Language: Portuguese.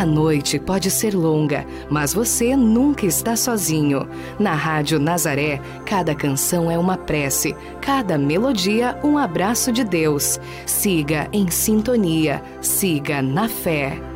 noite pode ser longa, mas você nunca está sozinho. Na Rádio Nazaré, cada canção é uma prece, cada melodia um abraço de Deus. Siga em sintonia, siga na fé.